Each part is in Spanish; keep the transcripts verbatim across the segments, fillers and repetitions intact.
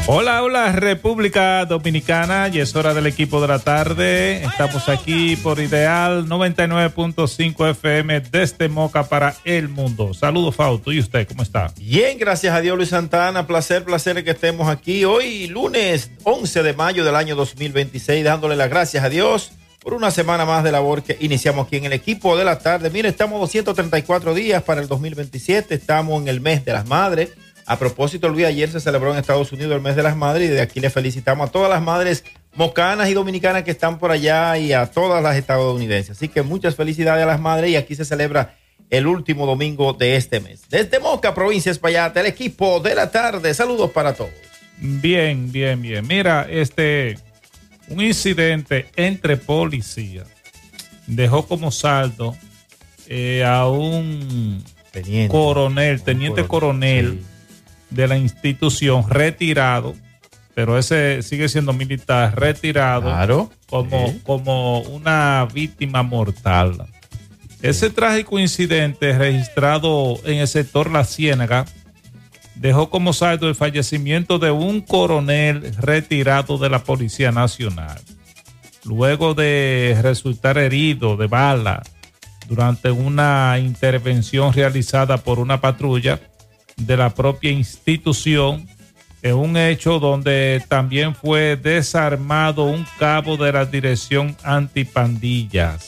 Hola, hola República Dominicana, y es hora del equipo de la tarde. Estamos aquí por Ideal noventa y nueve punto cinco F M desde Moca para el mundo. Saludos, Fausto. ¿Y usted cómo está? Bien, gracias a Dios, Luis Santana. Placer, placer que estemos aquí hoy, lunes once de mayo del año dos mil veintiséis, dándole las gracias a Dios por una semana más de labor que iniciamos aquí en el equipo de la tarde. Mire, estamos doscientos treinta y cuatro días para el dos mil veintisiete, estamos en el mes de las madres. A propósito, Luis, ayer se celebró en Estados Unidos el mes de las madres y de aquí le felicitamos a todas las madres mocanas y dominicanas que están por allá y a todas las estadounidenses. Así que muchas felicidades a las madres y aquí se celebra el último domingo de este mes. Desde Moca, provincia de Espaillat, el equipo de la tarde. Saludos para todos. Bien, bien, bien. Mira, este, un incidente entre policías dejó como saldo eh, a un teniente, coronel, teniente un coronel, coronel sí. de la institución retirado, pero ese sigue siendo militar retirado, claro, como, sí. como una víctima mortal. Ese trágico incidente registrado en el sector La Ciénaga dejó como saldo el fallecimiento de un coronel retirado de la Policía Nacional, luego de resultar herido de bala durante una intervención realizada por una patrulla de la propia institución, en un hecho donde también fue desarmado un cabo de la Dirección Antipandillas.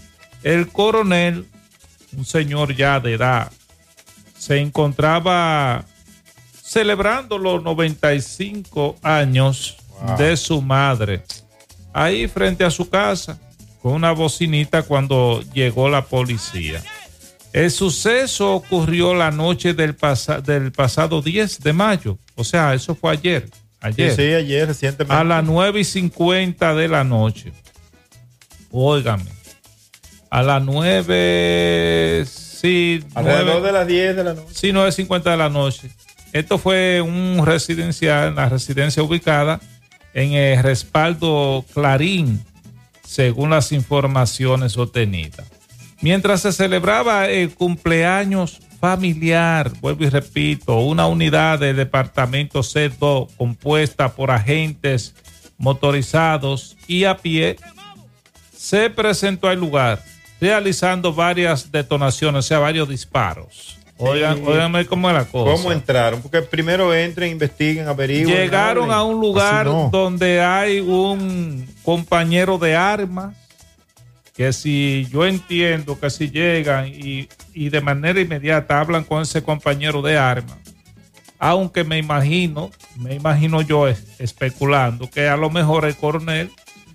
El coronel, un señor ya de edad, se encontraba celebrando los noventa y cinco años wow. de su madre, ahí frente a su casa, con una bocinita cuando llegó la policía. El suceso ocurrió la noche del, pasa- del pasado diez de mayo, o sea, eso fue ayer. Ayer. Sí, sí, ayer, recientemente. A las nueve y cincuenta de la noche. Óigame. A las nueve, sí. Alrededor de las diez de la noche. Sí, nueve y cincuenta de la noche. Esto fue un residencial, la residencia ubicada en el respaldo Clarín, según las informaciones obtenidas. Mientras se celebraba el cumpleaños familiar, vuelvo y repito, una unidad del departamento C dos compuesta por agentes motorizados y a pie, se presentó al lugar realizando varias detonaciones, o sea, varios disparos. Oigan, sí. Óiganme cómo es la cosa. ¿Cómo entraron? Porque primero entren, investiguen, averigüen. Llegaron a un lugar no. donde hay un compañero de armas, que si yo entiendo que si llegan y, y de manera inmediata hablan con ese compañero de armas, aunque me imagino, me imagino yo especulando que a lo mejor el coronel,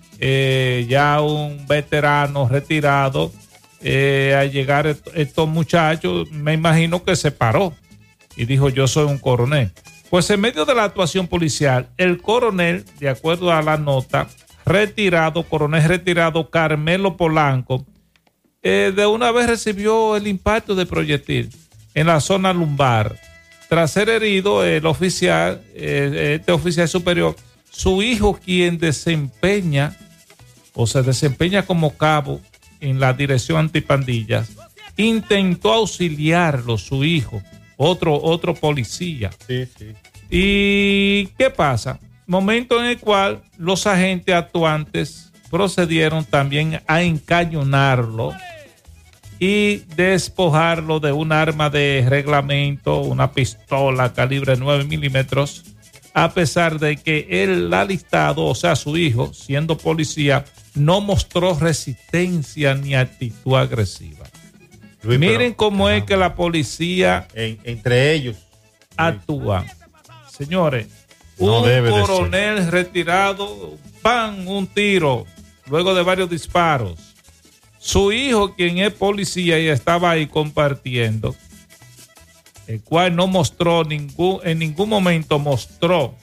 eh, ya un veterano retirado, eh, al llegar est- estos muchachos, me imagino que se paró y dijo: yo soy un coronel. Pues en medio de la actuación policial, el coronel, de acuerdo a la nota, retirado, coronel retirado Carmelo Polanco, eh, de una vez recibió el impacto de proyectil en la zona lumbar. Tras ser herido, el oficial, eh, este oficial superior, su hijo, quien desempeña o se desempeña como cabo en la Dirección Antipandillas, intentó auxiliarlo, su hijo, otro, otro policía. Sí, sí. ¿Y qué pasa? Momento en el cual los agentes actuantes procedieron también a encañonarlo y despojarlo de un arma de reglamento, una pistola calibre nueve milímetros, a pesar de que el alistado, o sea, su hijo, siendo policía, no mostró resistencia ni actitud agresiva. Luis, miren pero, cómo ajá. es que la policía en, entre ellos actúa. Señores, no un coronel retirado, ¡pam!, un tiro, luego de varios disparos. Su hijo, quien es policía y estaba ahí compartiendo, el cual no mostró ningún, en ningún momento mostró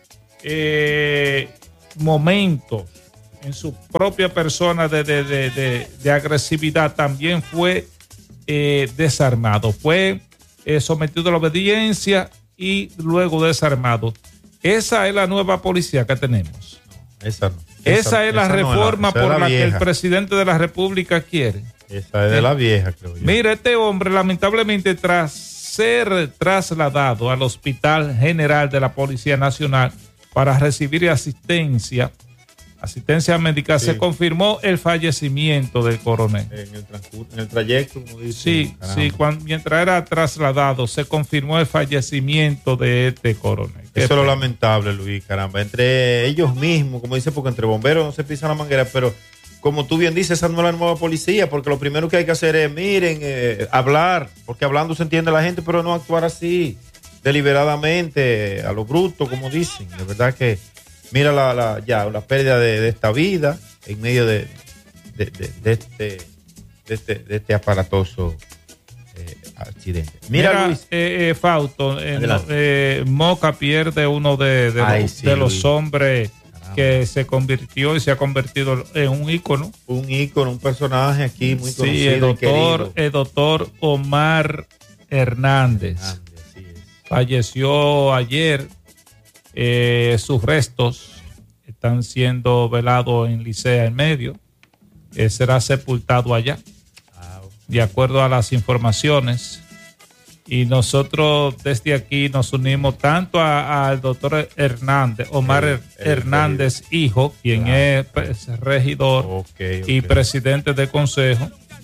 eh, momentos en su propia persona de, de, de, de, de agresividad, también fue eh, desarmado, fue eh, sometido a la obediencia y luego desarmado. Esa es la nueva policía que tenemos. Esa no. Esa, esa es la esa reforma no, por la, la que el presidente de la República quiere. Esa es de la vieja, creo yo. Mira, este hombre lamentablemente tras ser trasladado al Hospital General de la Policía Nacional para recibir asistencia, asistencia médica. Sí. Se confirmó el fallecimiento del coronel. En el, transcurso, en el trayecto, como dice. Sí, caramba. sí, cuando, mientras era trasladado, se confirmó el fallecimiento de este coronel. Eso es lo lamentable, Luis, caramba. Entre ellos mismos, como dice, porque entre bomberos no se pisa la manguera, pero como tú bien dices, esa no es la nueva policía, porque lo primero que hay que hacer es, miren, eh, hablar, porque hablando se entiende la gente, pero no actuar así, deliberadamente, a lo bruto, como dicen. De verdad que, mira la, la, ya, la pérdida de, de esta vida en medio de, de, de, de, este, de, este, de este aparatoso eh, accidente. Mira, mira Luis. Eh, eh, Fausto, eh, no, eh, Moca pierde uno de, de, Ay, los, sí, de los hombres que se convirtió y se ha convertido en un ícono. Un ícono, un personaje aquí muy conocido. Sí, el doctor, el doctor Omar Hernández. Hernández sí es. Falleció ayer. Eh, sus restos están siendo velados en Licea en Medio. Eh, será sepultado allá, wow. de acuerdo a las informaciones. Y nosotros desde aquí nos unimos tanto al doctor Hernández, Omar el, el, Hernández, el, hijo, quien claro. es, es regidor okay, okay. y presidente del consejo,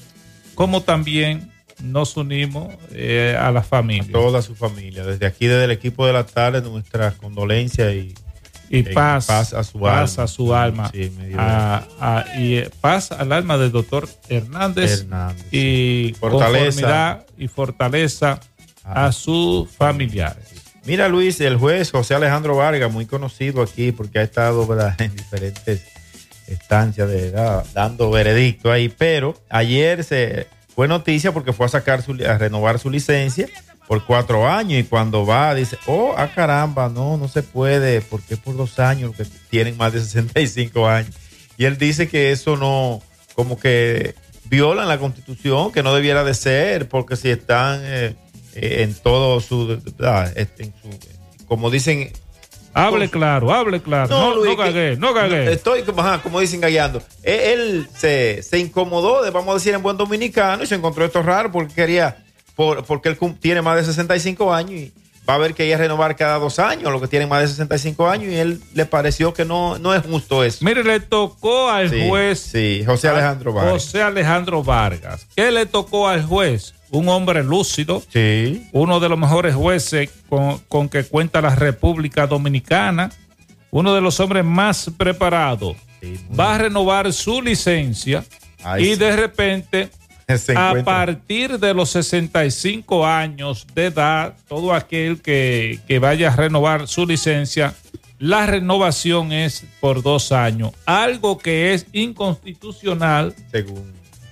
como también nos unimos eh, a la familia. A toda su familia. Desde aquí, desde el equipo de la tarde, nuestras condolencias y, y paz, paz a su paz alma. A su alma. Sí, a, a, y paz al alma del doctor Hernández, Hernández y sí. fortaleza y fortaleza a sus familiares. Mira, Luis, el juez José Alejandro Vargas, muy conocido aquí porque ha estado, ¿verdad?, en diferentes estancias de, ¿verdad?, dando veredicto ahí, pero ayer se fue noticia porque fue a sacar su, a renovar su licencia por cuatro años y cuando va dice, oh, ah, caramba, no, no se puede, porque por dos años que tienen más de sesenta y cinco años. Y él dice que eso no, como que violan la Constitución, que no debiera de ser, porque si están eh, eh, en todo su, ah, en su, como dicen. Hable claro, hable claro. No, no, Luis, no cagué, no cagué. Estoy, ajá, como dicen gagueando. Él, él se, se incomodó, de, vamos a decir en buen dominicano, y se encontró esto raro porque quería, por, porque él tiene más de sesenta y cinco años y va a haber que ir a renovar cada dos años, los que tienen más de sesenta y cinco años, y él le pareció que no, no es justo eso. Mire, le tocó al sí, juez. Sí, José Alejandro Vargas. José Alejandro Vargas. ¿Qué le tocó al juez? Un hombre lúcido, sí. uno de los mejores jueces con, con que cuenta la República Dominicana, uno de los hombres más preparados, sí, va a renovar su licencia. Ay, y sí. de repente, a partir de los sesenta y cinco años de edad, todo aquel que, que vaya a renovar su licencia, la renovación es por dos años, algo que es inconstitucional. Según.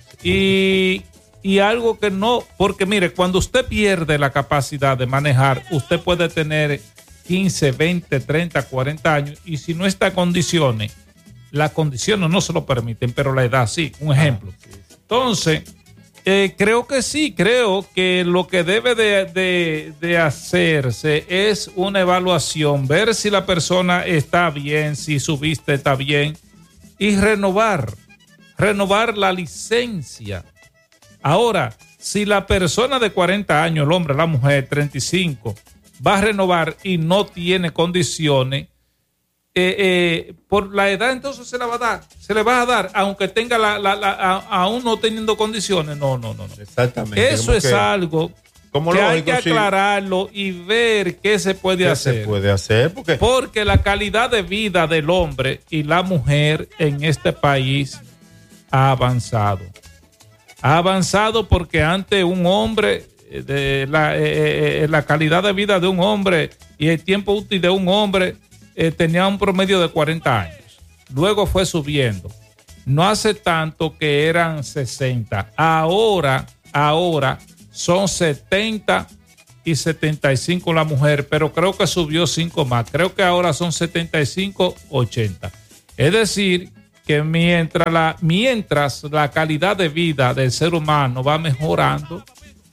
Y... Y algo que no, porque mire, cuando usted pierde la capacidad de manejar, usted puede tener quince, veinte, treinta, cuarenta años, y si no está en condiciones, las condiciones no se lo permiten, pero la edad sí, un ejemplo. Entonces, eh, creo que sí, creo que lo que debe de, de, de hacerse es una evaluación, ver si la persona está bien, si su vista está bien, y renovar, renovar la licencia. Ahora, si la persona de cuarenta años, el hombre, la mujer, treinta y cinco, va a renovar y no tiene condiciones, eh, eh, por la edad entonces se la va a dar, se le va a dar, aunque tenga la, la, la a, aún no teniendo condiciones. No, no, no. no. Exactamente. Eso es que, algo como que lógico, hay que aclararlo sí. y ver qué se puede ¿Qué hacer. se puede hacer? Porque... Porque la calidad de vida del hombre y la mujer en este país ha avanzado. Ha avanzado porque antes un hombre, de la, eh, eh, la calidad de vida de un hombre y el tiempo útil de un hombre eh, tenía un promedio de cuarenta años. Luego fue subiendo. No hace tanto que eran sesenta. Ahora, ahora son setenta y setenta y cinco la mujer, pero creo que subió cinco más. Creo que ahora son setenta y cinco, ochenta. Es decir, que mientras la, mientras la calidad de vida del ser humano va mejorando,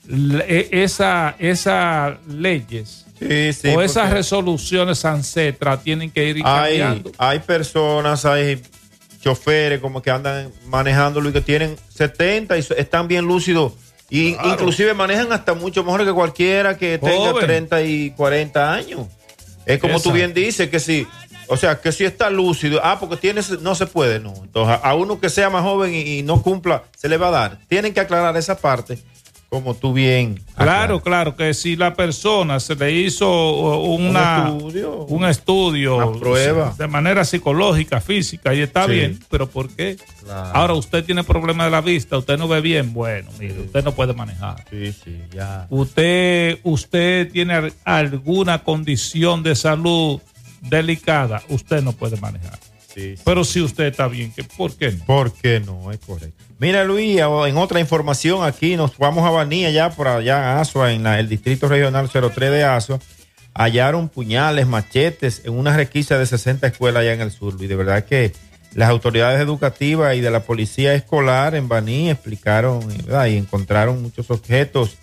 esas esa leyes sí, sí, o esas resoluciones ancestras tienen que ir cambiando. Hay, hay personas, hay choferes como que andan manejándolo y que tienen setenta y están bien lúcidos Y claro. Inclusive manejan hasta mucho mejor que cualquiera que tenga Joven. treinta y cuarenta años. Es como Exacto. tú bien dices, que si, o sea, que si está lúcido, ah, porque tienes, no se puede, no. Entonces, a uno que sea más joven y, y no cumpla, se le va a dar. Tienen que aclarar esa parte, como tú bien Claro, aclaras. claro, que si la persona se le hizo una, un estudio, un estudio una prueba de manera psicológica, física, y está Sí. bien, pero ¿por qué? Claro. Ahora usted tiene problemas de la vista, usted no ve bien, bueno, mire, Sí. usted no puede manejar. Sí, sí, ya. Usted, usted tiene al- alguna condición de salud delicada, usted no puede manejar. Sí, sí. Pero si usted está bien, ¿qué- ¿por qué no? ¿Por qué no? Es correcto. Mira, Luis, en otra información aquí, nos vamos a Banía, ya por allá, Asua, en la- el Distrito Regional cero tres de Asua. Hallaron puñales, machetes en una requisa de sesenta escuelas allá en el sur, Luis. De verdad que las autoridades educativas y de la policía escolar en Baní explicaron, ¿verdad? Y encontraron muchos objetos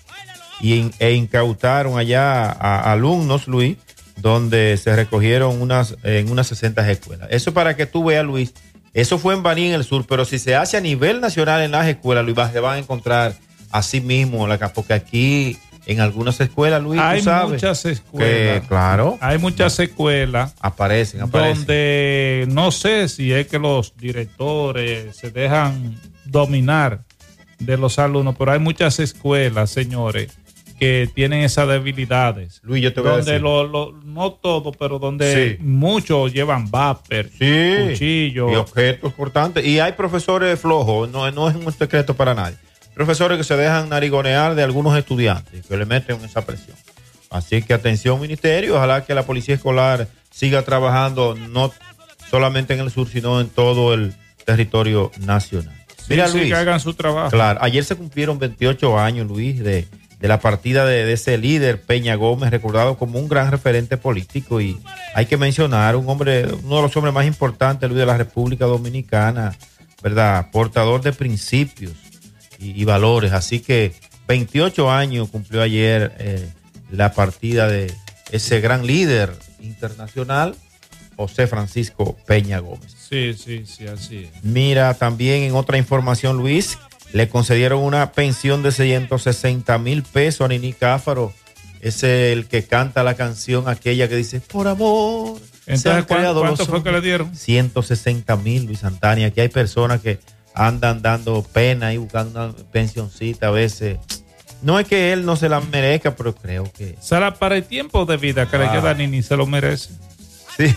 y, e incautaron allá a, a alumnos, Luis, donde se recogieron unas en unas sesenta escuelas. Eso para que tú veas, Luis, eso fue en Baní, en el sur, pero si se hace a nivel nacional en las escuelas, Luis, se van a encontrar así mismo, la, porque aquí en algunas escuelas, Luis, Hay tú sabes, muchas escuelas. que, claro, Hay muchas escuelas aparecen, aparecen. donde no sé si es que los directores se dejan dominar de los alumnos, pero hay muchas escuelas, señores, que tienen esas debilidades. Luis, yo te voy a Donde decir. lo, lo- no todo, pero donde Sí. muchos llevan vapor, Sí, cuchillo. y objetos cortantes. Y hay profesores flojos, no, no es un secreto para nadie. Profesores que se dejan narigonear de algunos estudiantes, que le meten esa presión. Así que atención, ministerio, ojalá que la policía escolar siga trabajando no solamente en el sur, sino en todo el territorio nacional. Sí, Mira, sí, Luis, que hagan su trabajo. claro, ayer se cumplieron veintiocho años, Luis, de, de la partida de, de ese líder, Peña Gómez, recordado como un gran referente político. Y hay que mencionar un hombre, uno de los hombres más importantes, Luis, de la República Dominicana, ¿verdad? Portador de principios y, y valores. Así que veintiocho años cumplió ayer eh, la partida de ese gran líder internacional, José Francisco Peña Gómez. Sí, sí, sí, así es. Mira, también en otra información, Luis, le concedieron una pensión de ciento sesenta mil pesos a Nini Cáfaro. Es el que canta la canción aquella que dice, por amor. se han Entonces, ¿cuánto, creado cuánto los fue que le dieron? ciento sesenta mil, Luis Santana. Aquí hay personas que andan dando pena y buscando una pensioncita a veces. No es que él no se la merezca, pero creo que... Será para el tiempo de vida que le Ah. queda a Nini, se lo merece. Sí.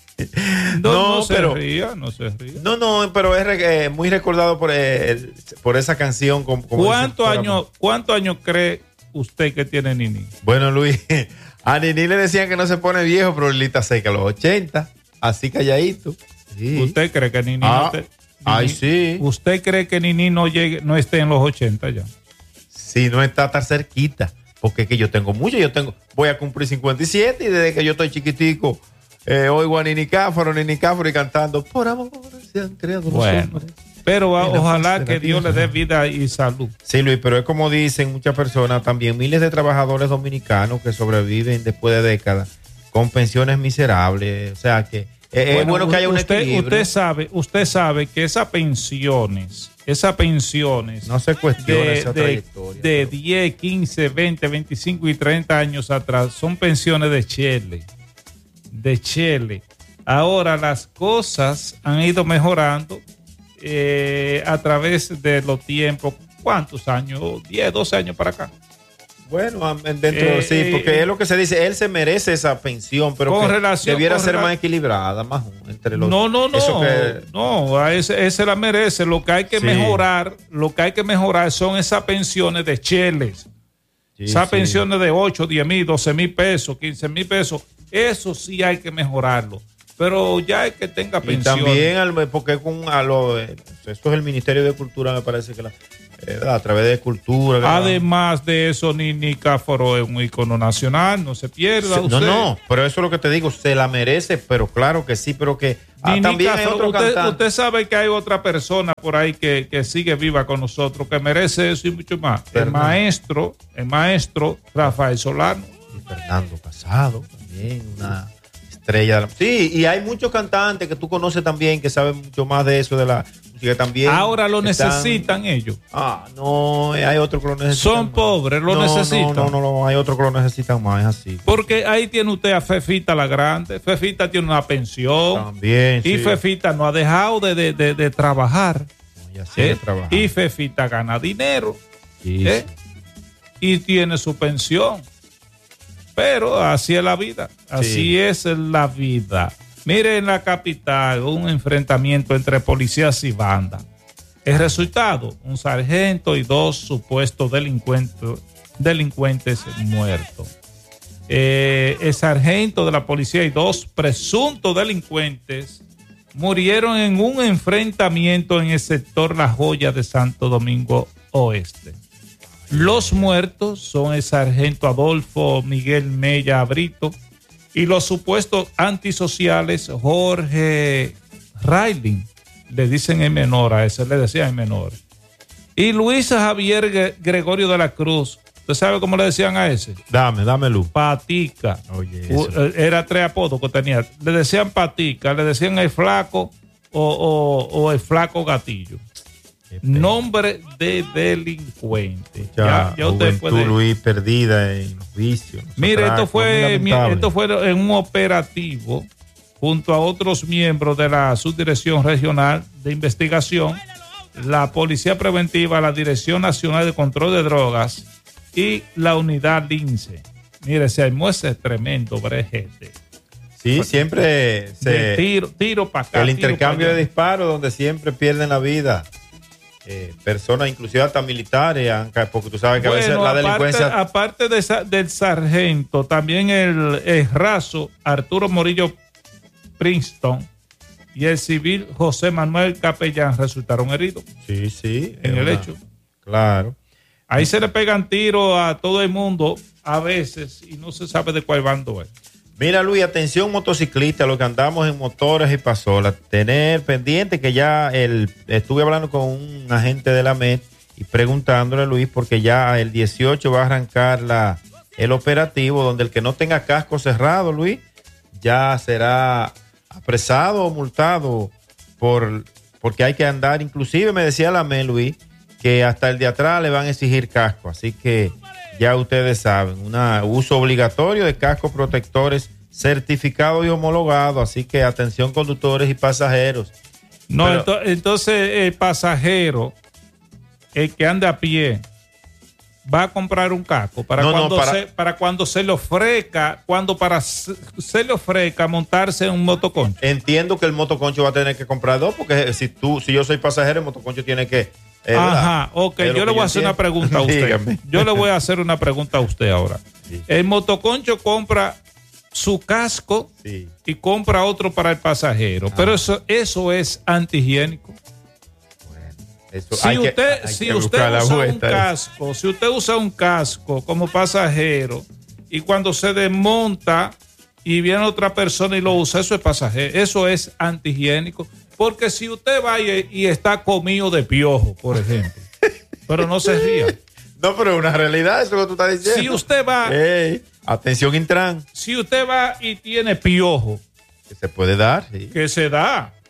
No, No, no se pero- ría, no se ría. No, no, pero es re- eh, muy recordado por, eh, por esa canción. Como, como ¿Cuántos dicen, por años, ¿Cuántos años cree usted que tiene Nini? Bueno, Luis, a Nini le decían que no se pone viejo, pero Lilita seca a los ochenta, así calladito. Sí. ¿Usted cree que Nini Ah, no te- ay, Nini- sí. ¿Usted cree que Nini no llegue, no esté en los ochenta ya? Si no está tan cerquita, porque es que yo tengo mucho, yo tengo, voy a cumplir cincuenta y siete y desde que yo estoy chiquitico, eh, oigo a Nini Cáfaro, Nini Cáfaro y cantando, por amor se han creado los Bueno, hombres. pero a- En la faz ojalá de que la Dios le tierra. dé vida y salud. Sí, Luis, pero es como dicen muchas personas, también miles de trabajadores dominicanos que sobreviven después de décadas con pensiones miserables. O sea que eh, es bueno que haya un usted, equilibrio. Usted sabe, usted sabe que esas pensiones, esas pensiones No se cuestiona de, esa de, trayectoria. de pero- diez, quince, veinte, veinticinco y treinta años atrás son pensiones de chele, de chele. Ahora las cosas han ido mejorando eh, a través de los tiempos. ¿Cuántos años? diez, doce años para acá. Bueno, am- dentro, Eh, sí, eh, porque es lo que se dice, él se merece esa pensión, pero Con que relación- debiera con ser rela- más equilibrada, más entre los... No, no, no. eso que- No, a ese, ese la merece. Lo que hay que Sí. mejorar, lo que hay que mejorar son esas pensiones de cheles. sí, Esas sí. pensiones de ocho, diez mil, doce mil pesos, quince mil pesos. Eso sí hay que mejorarlo. Pero ya es que tenga Y pensión. también, al- porque con a lo, eh, esto es el Ministerio de Cultura, me parece que la, eh, a través de cultura. que la- Además de eso, Nini Cáfaro es un icono nacional, no se pierda Se- usted. no, no, pero eso es lo que te digo, se la merece, pero claro que sí, pero que ah, Nini también hay Cáfaro, otro usted, cantante. usted sabe que hay otra persona por ahí que, que sigue viva con nosotros, que merece eso y mucho más. El Fernando. maestro, el maestro Rafael Solano. Y Fernando Casado, también una estrella. de la- Sí, y hay muchos cantantes que tú conoces también que saben mucho más de eso, de la que también. Ahora lo están... necesitan ellos. Ah, no, hay otros que lo necesitan. Son más. pobres, lo no, necesitan. No, no, no, no, hay otros que lo necesitan más, es así. Porque ahí tiene usted a Fefita la Grande. Fefita tiene una pensión. También, Y sí. Fefita no ha dejado de, de, de, de trabajar. No, ya sigue ¿eh? trabajando. Y Fefita gana dinero. Sí, ¿eh? sí. Y tiene su pensión. Pero así es la vida. Así Sí. es la vida. Mire, en la capital, un enfrentamiento entre policías y banda. El resultado, un sargento y dos supuestos delincuentes, delincuentes muertos. Eh, el sargento de la policía y dos presuntos delincuentes murieron en un enfrentamiento en el sector La Joya de Santo Domingo Oeste. Los muertos son el sargento Adolfo Miguel Mella Brito y los supuestos antisociales Jorge Railing, le dicen en menor, a ese le decían en menor, y Luis Javier Gregorio de la Cruz. ¿Usted sabe cómo le decían a ese? Dame, dame luz. Patica. Oye, U- eso. Era tres apodos que tenía. Le decían Patica, le decían el flaco o, o- o el flaco gatillo. Qué pena. Nombre de delincuente. Ya, Ya, ya usted juventud, puede. Luis, perdida en los vicios. en los Mire, esto atracos, fue, muy mi- lamentable. esto fue en un operativo junto a otros miembros de la Subdirección Regional de Investigación, la Policía Preventiva, la Dirección Nacional de Control de Drogas y la Unidad Lince. Mire, se armó ese tremendo brejete. Sí, siempre se, De tiro, tiro para acá. el tiro intercambio pa' de allá. disparos donde siempre pierden la vida eh, personas, inclusive hasta militares, Anca, porque tú sabes que a veces Bueno, la aparte, delincuencia... aparte de esa- del sargento, también el, el raso Arturo Morillo Princeton y el civil José Manuel Capellán resultaron heridos Sí, sí. en es el una- hecho. Claro. Ahí se le pegan tiros a todo el mundo a veces y no se sabe de cuál bando es. Mira, Luis, atención motociclista, los que andamos en motores y pasolas, tener pendiente que ya el, estuve hablando con un agente de la M E T y preguntándole, Luis, porque ya el dieciocho va a arrancar la, el operativo donde el que no tenga casco cerrado, Luis, ya será apresado o multado por, porque hay que andar, inclusive me decía la M E T, Luis, que hasta el de atrás le van a exigir casco, así que ya ustedes saben, un uso obligatorio de cascos protectores certificados y homologados, así que atención conductores y pasajeros. No, Pero- ento- entonces el pasajero, el que anda a pie, va a comprar un casco para No, no, cuando para- se para cuando se le ofrezca, cuando para se, se le ofrezca montarse en un motoconcho. Entiendo que el motoconcho va a tener que comprar dos, porque si tú, si yo soy pasajero, el motoconcho tiene que... eh, ¿verdad? Ajá, ok, Es lo yo que le voy a hacer entiendo. una pregunta a usted. Dígame. Yo le voy a hacer una pregunta a usted ahora. Sí. El motoconcho compra su casco Sí. y compra otro para el pasajero, pero eso eso es antihigiénico. Eso, Si hay que- usted, hay si que usted buscar la usa un vuelta. casco, si usted usa un casco como pasajero y cuando se desmonta y viene otra persona y lo usa, eso es pasajero, eso es antihigiénico. Porque si usted va y, y está comido de piojo, por ejemplo, pero no se ría. No, pero es una realidad eso que tú estás diciendo. Si usted va, Ey, atención Intran, si usted va y tiene piojo, que se puede dar, sí. que se da,